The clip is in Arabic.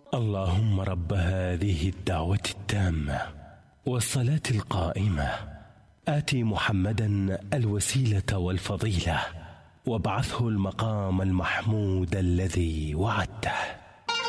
اللهم رب هذه الدعوة التامة والصلاة القائمة آت محمدا الوسيلة والفضيلة وابعثه المقام المحمود الذي وعدته.